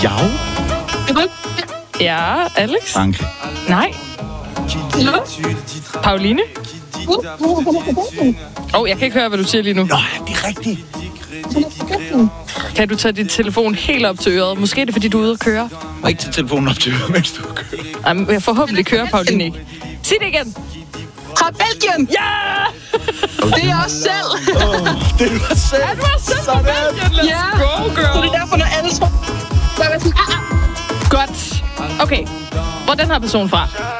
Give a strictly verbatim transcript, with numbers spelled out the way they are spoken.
Ja. Ja, Alex? Frankrig. Nej. Pauline? Åh, oh, jeg kan ikke høre, hvad du siger lige nu. Nå, det er rigtigt. Kan du tage din telefon helt op til øret? Måske er det, fordi du er ude at køre. Og ikke tage telefonen op til øret, mens du kører. Jamen, jeg forhåbentlig kører Pauline ikke. Sig det igen. Fra Belgien! Ja! Det er os selv! Åh, oh, det er du selv! Er du også selv fra Belgien? Let's Ja. go, girl! Så det er derfor, når alle tror... Der er sådan, ah, ah. Godt. Okay. Hvor er den her person fra?